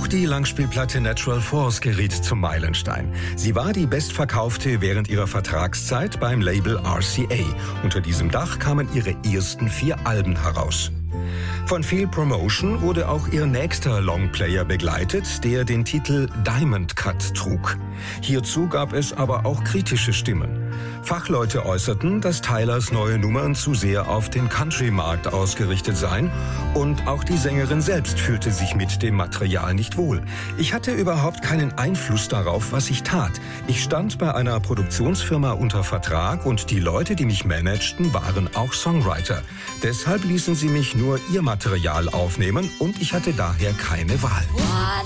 Auch die Langspielplatte Natural Force geriet zum Meilenstein. Sie war die bestverkaufte während ihrer Vertragszeit beim Label RCA. Unter diesem Dach kamen ihre ersten 4 Alben heraus. Von viel Promotion wurde auch ihr nächster Longplayer begleitet, der den Titel Diamond Cut trug. Hierzu gab es aber auch kritische Stimmen. Fachleute äußerten, dass Tylers neue Nummern zu sehr auf den Country-Markt ausgerichtet seien und auch die Sängerin selbst fühlte sich mit dem Material nicht wohl. Ich hatte überhaupt keinen Einfluss darauf, was ich tat. Ich stand bei einer Produktionsfirma unter Vertrag und die Leute, die mich managten, waren auch Songwriter. Deshalb ließen sie mich nur ihr Material aufnehmen und ich hatte daher keine Wahl.